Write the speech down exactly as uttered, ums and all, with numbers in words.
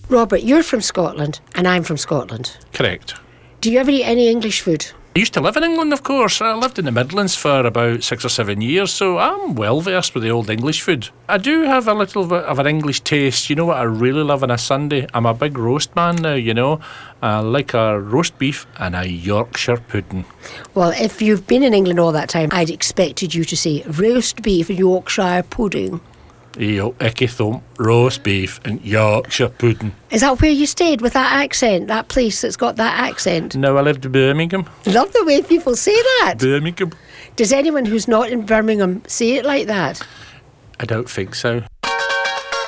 Robert, you're from Scotland and I'm from Scotland. Correct. Do you ever eat any English food? I used to live in England, of course. I lived in the Midlands for about six or seven years, so I'm well versed with the old English food. I do have a little bit of an English taste. You know what I really love on a Sunday? I'm a big roast man now, you know. I like a roast beef and a Yorkshire pudding. Well, if you've been in England all that time, I'd expected you to say roast beef and Yorkshire pudding. Yo, icky thump, roast beef and Yorkshire pudding. Is that where you stayed with that accent? That place that's got that accent? No, I lived in Birmingham. Love the way people say that. Birmingham. Does anyone who's not in Birmingham say it like that? I don't think so.